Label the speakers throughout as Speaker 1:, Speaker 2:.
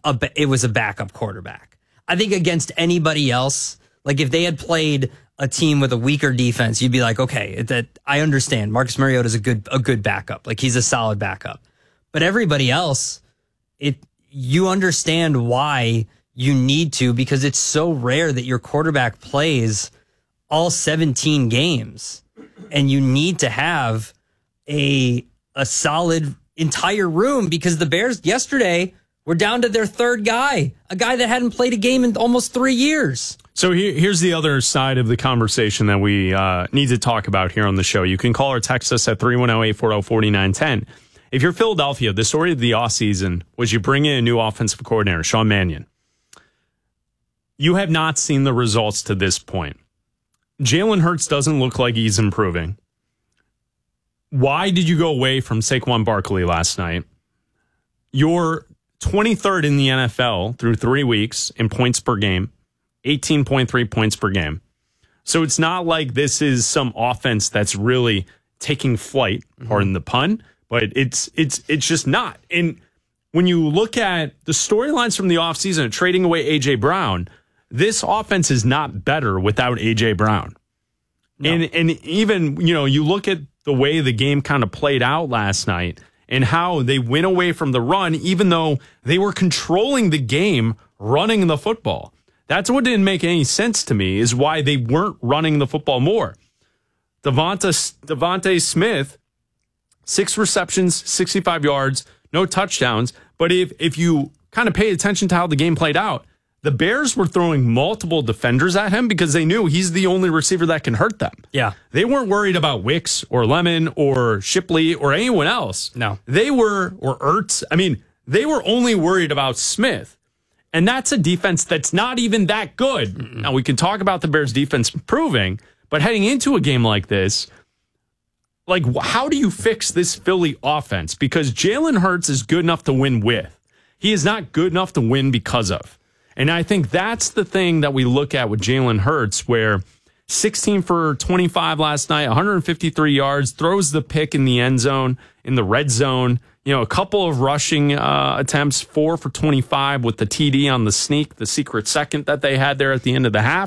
Speaker 1: it was a backup quarterback. I think against anybody else, like if they had played a team with a weaker defense, you'd be like, okay, that I understand. Marcus Mariota is a good backup. Like he's a solid backup. But everybody else, you understand why you need to, because it's so rare that your quarterback plays all 17 games, and you need to have a solid entire room, because the Bears yesterday were down to their third guy, a guy that hadn't played a game in almost 3 years.
Speaker 2: So here's the other side of the conversation that we need to talk about here on the show. You can call or text us at 310-840-4910. If you're Philadelphia, the story of the offseason was you bring in a new offensive coordinator, Sean Mannion. You have not seen the results to this point. Jalen Hurts doesn't look like he's improving. Why did you go away from Saquon Barkley last night? You're 23rd in the NFL through 3 weeks in points per game, 18.3 points per game. So it's not like this is some offense that's really taking flight, pardon the pun, but it's just not. And when you look at the storylines from the offseason, trading away A.J. Brown, this offense is not better without A.J. Brown. No. And even, you look at the way the game kind of played out last night and how they went away from the run, even though they were controlling the game, running the football. That's what didn't make any sense to me, is why they weren't running the football more. Devontae Smith, 6 receptions, 65 yards, no touchdowns. But if you kind of pay attention to how the game played out, the Bears were throwing multiple defenders at him because they knew he's the only receiver that can hurt them.
Speaker 1: Yeah.
Speaker 2: They weren't worried about Wicks or Lemon or Shipley or anyone else.
Speaker 1: No.
Speaker 2: Or Ertz. I mean, they were only worried about Smith. And that's a defense that's not even that good. Mm-mm. Now, we can talk about the Bears defense improving, but heading into a game like this, like, how do you fix this Philly offense? Because Jalen Hurts is good enough to win with. He is not good enough to win because of. And I think that's the thing that we look at with Jalen Hurts, where 16 for 25 last night, 153 yards, throws the pick in the end zone, in the red zone. A couple of rushing attempts, 4 for 25 with the TD on the sneak, the secret second that they had there at the end of the half.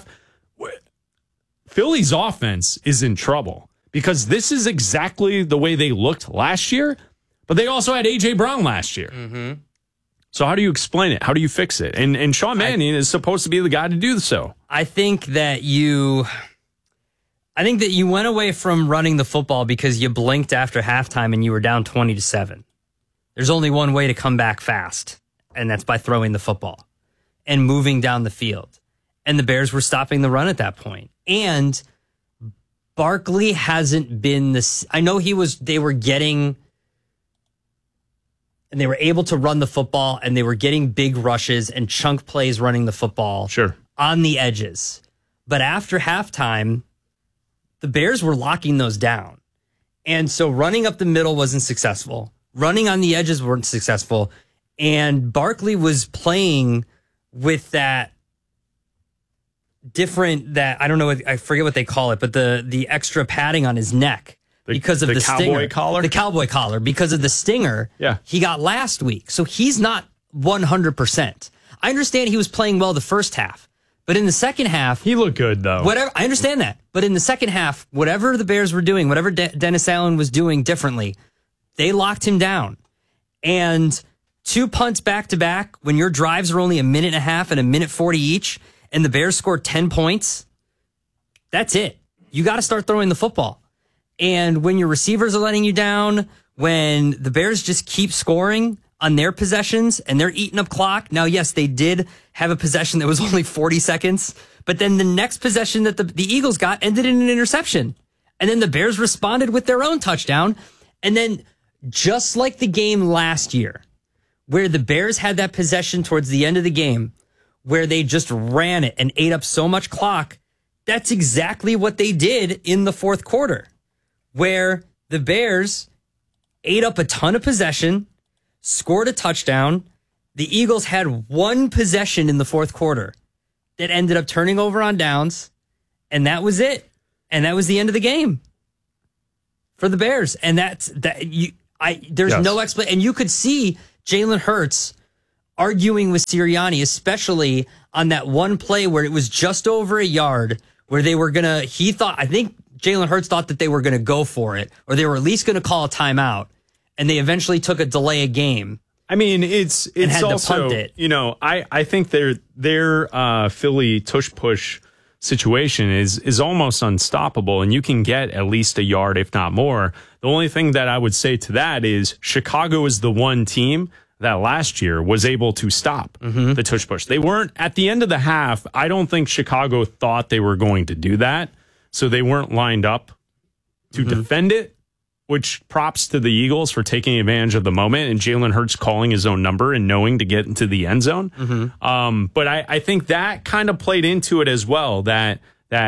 Speaker 2: Philly's offense is in trouble because this is exactly the way they looked last year, but they also had A.J. Brown last year. Mm-hmm. So how do you explain it? How do you fix it? And Sean Mannion is supposed to be the guy to do so.
Speaker 1: I think that you went away from running the football because you blinked after halftime and you were down 20-7. There's only one way to come back fast, and that's by throwing the football and moving down the field. And the Bears were stopping the run at that point. And Barkley hasn't been this. I know they were getting, and they were able to run the football, and they were getting big rushes and chunk plays running the football.
Speaker 2: Sure.
Speaker 1: On the edges. But after halftime, the Bears were locking those down. And so running up the middle wasn't successful. Running on the edges weren't successful. And Barkley was playing with that different, I don't know, I forget what they call it, but the extra padding on his neck because of the
Speaker 2: cowboy
Speaker 1: stinger.
Speaker 2: Collar?
Speaker 1: The cowboy collar, because of the stinger he got last week. So he's not 100%. I understand he was playing well the first half, but in the second half,
Speaker 2: he looked good though.
Speaker 1: I understand that. But in the second half, whatever the Bears were doing, whatever Dennis Allen was doing differently, they locked him down. And 2 punts back to back when your drives are only a minute and a half and a minute 40 each, and the Bears scored 10 points, that's it. You got to start throwing the football. And when your receivers are letting you down, when the Bears just keep scoring on their possessions and they're eating up clock. Now, yes, they did have a possession that was only 40 seconds, but then the next possession that the Eagles got ended in an interception. And then the Bears responded with their own touchdown. And then just like the game last year, where the Bears had that possession towards the end of the game, where they just ran it and ate up so much clock, that's exactly what they did in the fourth quarter, where the Bears ate up a ton of possession, scored a touchdown. The Eagles had one possession in the fourth quarter that ended up turning over on downs, and that was it. And that was the end of the game for the Bears. And there's no explanation. And you could see Jalen Hurts arguing with Sirianni, especially on that one play where it was just over a yard, where they were going to, I think Jalen Hurts thought that they were going to go for it, or they were at least going to call a timeout, and they eventually took a delay of game.
Speaker 2: I mean, it's
Speaker 1: had
Speaker 2: also,
Speaker 1: to punt it.
Speaker 2: You know, I think their Philly tush-push situation is almost unstoppable, and you can get at least a yard, if not more. The only thing that I would say to that is Chicago is the one team that last year was able to stop the tush-push. They weren't, at the end of the half, I don't think Chicago thought they were going to do that, so they weren't lined up to defend it. Which props to the Eagles for taking advantage of the moment and Jalen Hurts calling his own number and knowing to get into the end zone. But I think that kind of played into it as well, that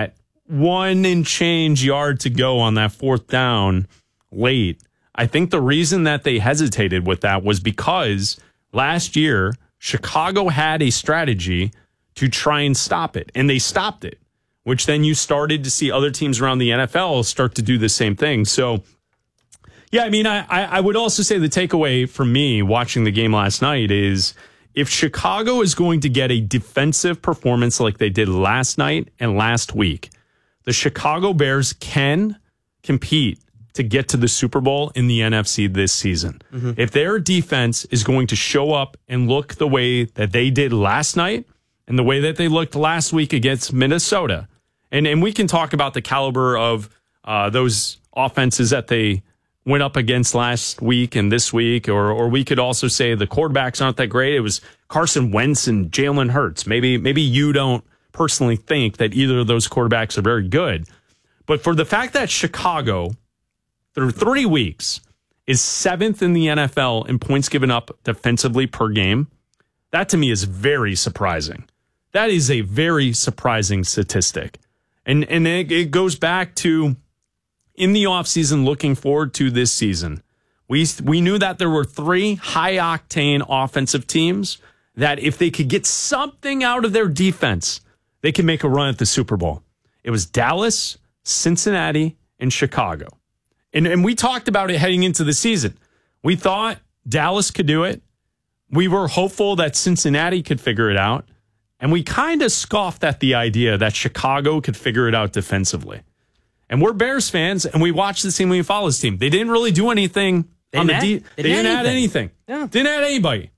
Speaker 2: 1 and change yard to go on that fourth down late. I think the reason that they hesitated with that was because last year, Chicago had a strategy to try and stop it, and they stopped it, which then you started to see other teams around the NFL start to do the same thing. So, yeah, I mean, I would also say the takeaway from me watching the game last night is if Chicago is going to get a defensive performance like they did last night and last week, the Chicago Bears can compete to get to the Super Bowl in the NFC this season. If their defense is going to show up and look the way that they did last night and the way that they looked last week against Minnesota, and we can talk about the caliber of those offenses that they went up against last week and this week, or we could also say the quarterbacks aren't that great. It was Carson Wentz and Jalen Hurts. Maybe you don't personally think that either of those quarterbacks are very good. But for the fact that Chicago, through 3 weeks, is 7th in the NFL in points given up defensively per game, that to me is very surprising. That is a very surprising statistic. And it goes back to in the offseason, looking forward to this season, we knew that there were 3 high-octane offensive teams that if they could get something out of their defense, they could make a run at the Super Bowl. It was Dallas, Cincinnati, and Chicago. And we talked about it heading into the season. We thought Dallas could do it. We were hopeful that Cincinnati could figure it out. And we kind of scoffed at the idea that Chicago could figure it out defensively. And we're Bears fans, and we watch this team, we follow this team. They didn't really do anything on the They didn't add anything. Yeah. Didn't add anybody.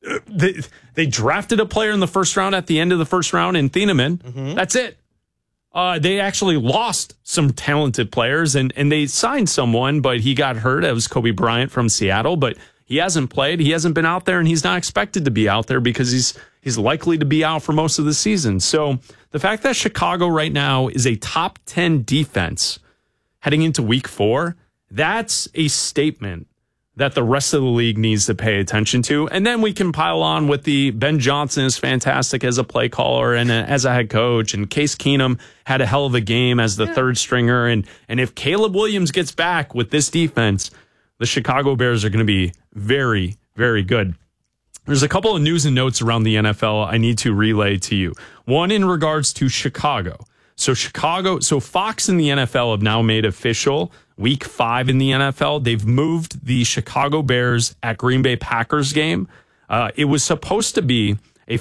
Speaker 2: They drafted a player in the first round at the end of the first round in Thieneman. That's it. They actually lost some talented players, and they signed someone, but he got hurt. It was Kobe Bryant from Seattle, but he hasn't played. He hasn't been out there, and he's not expected to be out there because he's likely to be out for most of the season. So the fact that Chicago right now is a top 10 defense heading into week 4, that's a statement that the rest of the league needs to pay attention to. And then we can pile on with the Ben Johnson is fantastic as a play caller and as a head coach. And Case Keenum had a hell of a game as the third stringer. And if Caleb Williams gets back with this defense, the Chicago Bears are going to be very, very good. There's a couple of news and notes around the NFL I need to relay to you. One in regards to Chicago. So Fox and the NFL have now made official week 5 in the NFL. They've moved the Chicago Bears at Green Bay Packers game. It was supposed to be a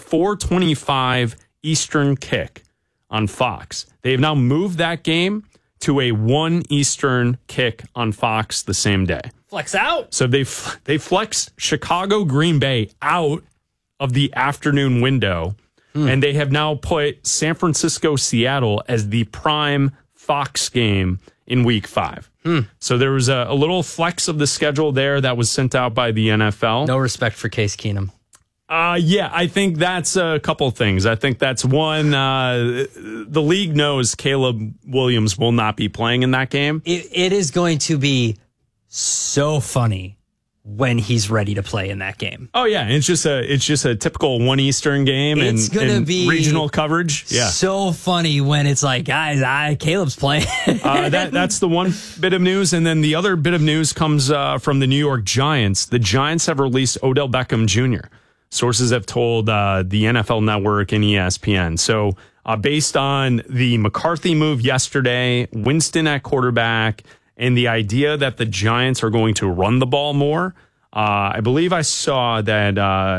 Speaker 2: 4:25 Eastern kick on Fox. They have now moved that game to a 1 Eastern kick on Fox the same day.
Speaker 1: Flex out.
Speaker 2: So they flexed Chicago Green Bay out of the afternoon window, and they have now put San Francisco Seattle as the prime Fox game in week 5. So there was a little flex of the schedule there that was sent out by the NFL.
Speaker 1: No respect for Case Keenum.
Speaker 2: Yeah, I think that's a couple of things. I think that's one, the league knows Caleb Williams will not be playing in that game.
Speaker 1: It is going to be so funny when he's ready to play in that game.
Speaker 2: Oh yeah, it's just a typical 1 Eastern game
Speaker 1: it's gonna be
Speaker 2: regional coverage. Yeah,
Speaker 1: so funny when it's like, guys, Caleb's playing.
Speaker 2: That's the one bit of news, and then the other bit of news comes from the New York Giants. The Giants have released Odell Beckham Jr. Sources have told the NFL Network and ESPN. So based on the McCarthy move yesterday, Winston at quarterback, and the idea that the Giants are going to run the ball more, I believe I saw that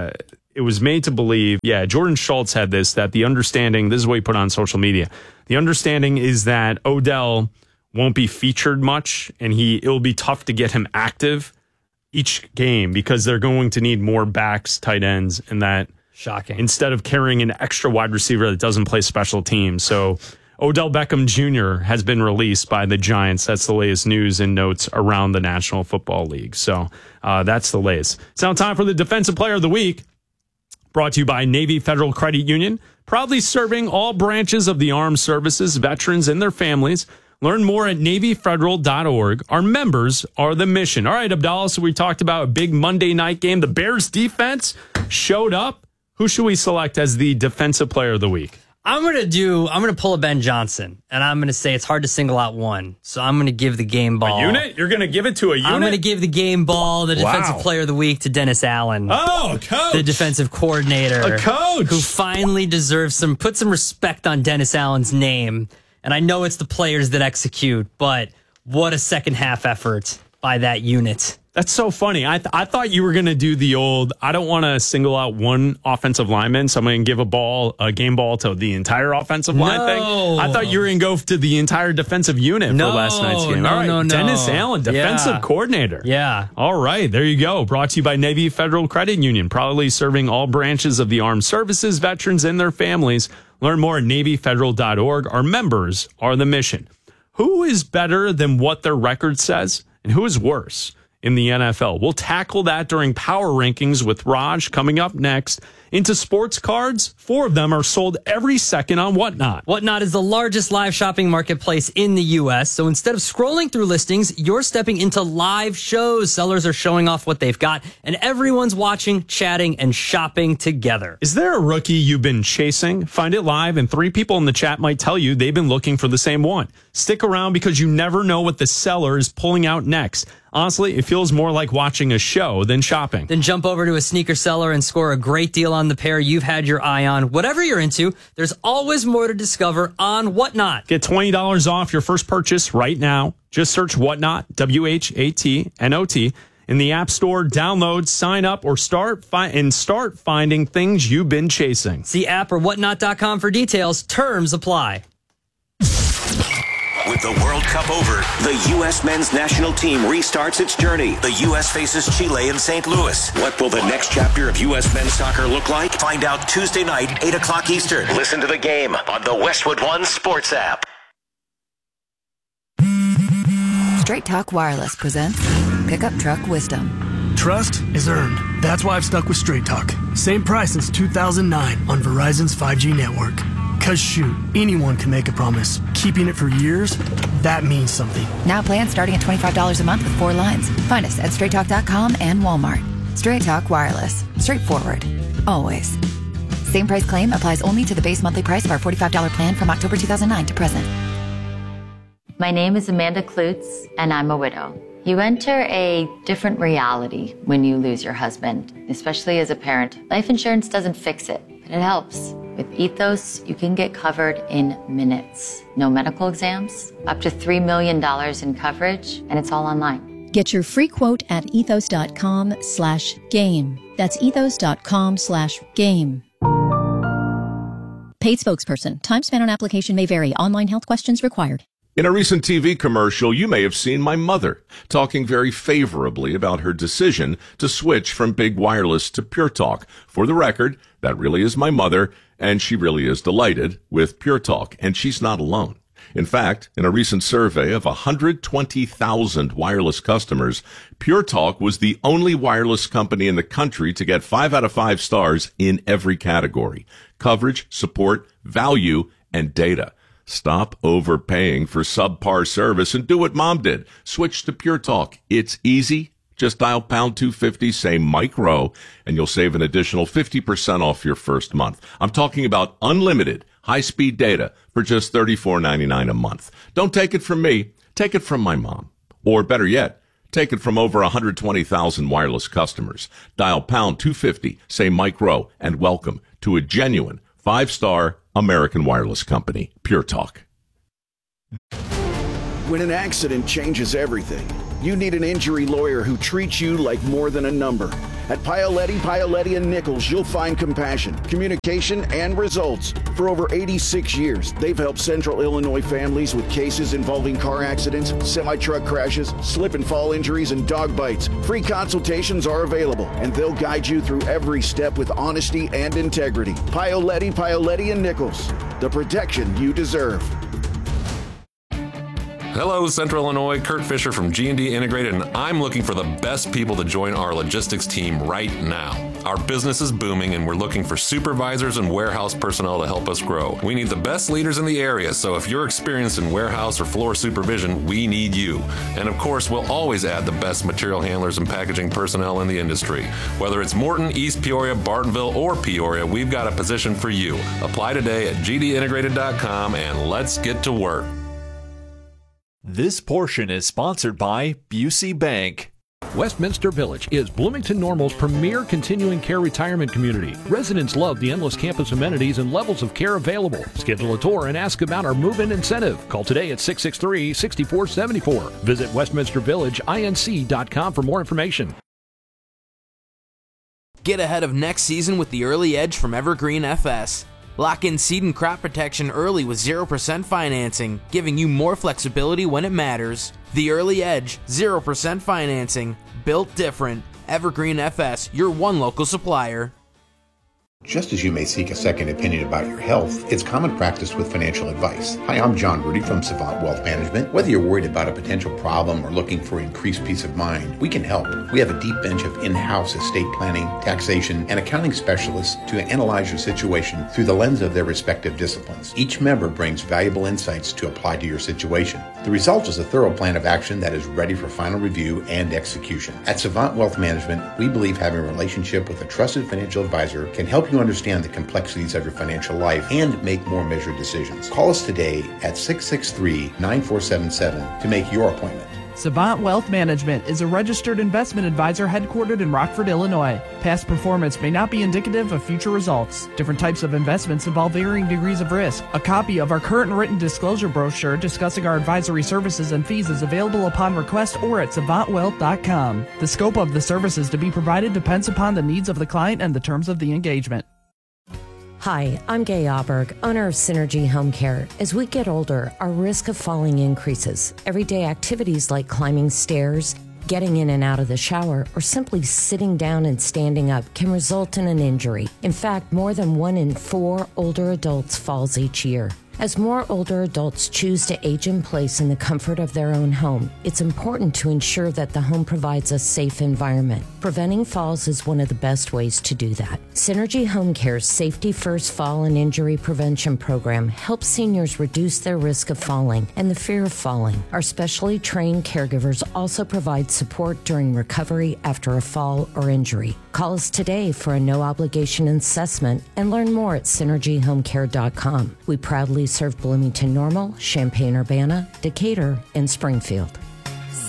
Speaker 2: it was made to believe, Jordan Schultz had this, that the understanding, this is what he put on social media, the understanding is that Odell won't be featured much, and it'll be tough to get him active each game because they're going to need more backs, tight ends, and that
Speaker 1: shocking.
Speaker 2: Instead of carrying an extra wide receiver that doesn't play special teams. So Odell Beckham Jr. has been released by the Giants. That's the latest news and notes around the National Football League. So that's the latest. It's now time for the Defensive Player of the Week, brought to you by Navy Federal Credit Union, proudly serving all branches of the armed services, veterans, and their families. Learn more at NavyFederal.org. Our members are the mission. All right, Abdallah, so we talked about a big Monday night game. The Bears defense showed up. Who should we select as the Defensive Player of the Week?
Speaker 1: I'm going to pull a Ben Johnson, and I'm going to say it's hard to single out one. So I'm going to give the game ball.
Speaker 2: A unit? You're going to give it to a unit?
Speaker 1: I'm going to give the game ball, the Defensive Player of the Week, to Dennis Allen.
Speaker 2: Oh, coach.
Speaker 1: The defensive coordinator.
Speaker 2: A coach.
Speaker 1: Who finally deserves put some respect on Dennis Allen's name. And I know it's the players that execute, but what a second half effort by that unit.
Speaker 2: That's so funny. I thought you were going to do the old, I don't want to single out one offensive lineman, so I'm going to give a game ball to the entire offensive line thing. I thought you were going to go to the entire defensive unit for last night's game. All right, Dennis Allen, defensive coordinator.
Speaker 1: Yeah.
Speaker 2: All right, there you go. Brought to you by Navy Federal Credit Union, proudly serving all branches of the armed services, veterans, and their families. Learn more at NavyFederal.org. Our members are the mission. Who is better than what their record says, and who is worse in the NFL? We'll tackle that during Power Rankings with Raj coming up next. Into sports cards, 4 of them are sold every second on Whatnot.
Speaker 1: Whatnot is the largest live shopping marketplace in the U.S., so instead of scrolling through listings, you're stepping into live shows. Sellers are showing off what they've got, and everyone's watching, chatting, and shopping together.
Speaker 2: Is there a rookie you've been chasing? Find it live, and 3 people in the chat might tell you they've been looking for the same one. Stick around because you never know what the seller is pulling out next. Honestly, it feels more like watching a show than shopping.
Speaker 1: Then jump over to a sneaker seller and score a great deal on the pair you've had your eye on. Whatever you're into, there's always more to discover on Whatnot.
Speaker 2: Get $20 off your first purchase right now. Just search Whatnot, WHATNOT, in the App Store. Download, sign up, or start finding things you've been chasing.
Speaker 1: See app or whatnot.com for details. Terms apply.
Speaker 3: With the World Cup over, the U.S. men's national team restarts its journey. The U.S. faces Chile in St. Louis. What will the next chapter of U.S. men's soccer look like? Find out Tuesday night, 8 o'clock Eastern. Listen to the game on the Westwood One Sports app.
Speaker 4: Straight Talk Wireless presents Pickup Truck Wisdom.
Speaker 5: Trust is earned. That's why I've stuck with Straight Talk. Same price since 2009 on Verizon's 5G network. Cause shoot, anyone can make a promise. Keeping it for years, that means something.
Speaker 4: Now plans starting at $25 a month with 4 lines. Find us at straighttalk.com and Walmart. Straight Talk Wireless. Straightforward. Always. Same price claim applies only to the base monthly price of our $45 plan from October 2009 to present.
Speaker 6: My name is Amanda Klutz, and I'm a widow. You enter a different reality when you lose your husband, especially as a parent. Life insurance doesn't fix it, but it helps. With Ethos, you can get covered in minutes. No medical exams, up to $3 million in coverage, and it's all online.
Speaker 7: Get your free quote at ethos.com/game. That's ethos.com/game. Paid spokesperson. Time spent on application may vary. Online health questions required.
Speaker 8: In a recent TV commercial, you may have seen my mother talking very favorably about her decision to switch from Big Wireless to Pure Talk. For the record, that really is my mother, and she really is delighted with Pure Talk, and she's not alone. In fact, in a recent survey of 120,000 wireless customers, Pure Talk was the only wireless company in the country to get 5 out of 5 stars in every category: coverage, support, value, and data. Stop overpaying for subpar service and do what Mom did. Switch to Pure Talk. It's easy. Just dial pound 250, say Mike Rowe, and you'll save an additional 50% off your first month. I'm talking about unlimited high-speed data for just $34.99 a month. Don't take it from me. Take it from my mom. Or better yet, take it from over 120,000 wireless customers. Dial pound 250, say Mike Rowe, and welcome to a genuine 5-star American wireless company, Pure Talk.
Speaker 9: When an accident changes everything, You need an injury lawyer who treats you like more than a number. At Paoletti, and Nichols, you'll find compassion, communication, and results. For over 86 years, they've helped Central Illinois families with cases involving car accidents, semi-truck crashes, slip and fall injuries, and dog bites. Free consultations are available, and they'll guide you through every step with honesty and integrity. Paoletti, and Nichols, the protection you deserve.
Speaker 10: Hello, Central Illinois. Kurt Fisher from G&D Integrated, and I'm looking for the best people to join our logistics team right now. Our business is booming, and we're looking for supervisors and warehouse personnel to help us grow. We need the best leaders in the area, so if you're experienced in warehouse or floor supervision, we need you. And of course, we'll always add the best material handlers and packaging personnel in the industry. Whether it's Morton, East Peoria, Bartonville, or Peoria, we've got a position for you. Apply today at gdintegrated.com, and let's get to work.
Speaker 11: This portion is sponsored by Busey Bank.
Speaker 12: Westminster Village is Bloomington Normal's premier continuing care retirement community. Residents love the endless campus amenities and levels of care available. Schedule a tour and ask about our move-in incentive. Call today at 663-6474. Visit westminstervillageinc.com for more information.
Speaker 13: Get ahead of next season with the Early Edge from Evergreen FS. Lock in seed and crop protection early with 0% financing, giving you more flexibility when it matters. The Early Edge, 0% financing, built different. Evergreen FS, your one local supplier.
Speaker 14: Just as you may seek a second opinion about your health, it's common practice with financial advice. Hi, I'm John Rudy from Savant Wealth Management. Whether you're worried about a potential problem or looking for increased peace of mind, we can help. We have a deep bench of in-house estate planning, taxation, and accounting specialists to analyze your situation through the lens of their respective disciplines. Each member brings valuable insights to apply to your situation. The result is a thorough plan of action that is ready for final review and execution. At Savant Wealth Management, we believe having a relationship with a trusted financial advisor can help you understand the complexities of your financial life and make more measured decisions. Call us today at 663-9477 to make your appointment.
Speaker 15: Savant Wealth Management is a registered investment advisor headquartered in Rockford, Illinois. Past performance may not be indicative of future results. Different types of investments involve varying degrees of risk. A copy of our current written disclosure brochure discussing our advisory services and fees is available upon request or at savantwealth.com. The scope of the services to be provided depends upon the needs of the client and the terms of the engagement.
Speaker 16: Hi, I'm Gay Auberg, owner of Synergy Home Care. As we get older, our risk of falling increases. Everyday activities like climbing stairs, getting in and out of the shower, or simply sitting down and standing up can result in an injury. In fact, more than 1 in 4 older adults falls each year. As more older adults choose to age in place in the comfort of their own home, it's important to ensure that the home provides a safe environment. Preventing falls is one of the best ways to do that. Synergy Home Care's Safety First Fall and Injury Prevention Program helps seniors reduce their risk of falling and the fear of falling. Our specially trained caregivers also provide support during recovery after a fall or injury. Call us today for a no-obligation assessment and learn more at synergyhomecare.com. We proudly serve Bloomington Normal, Champaign-Urbana, Decatur, and Springfield.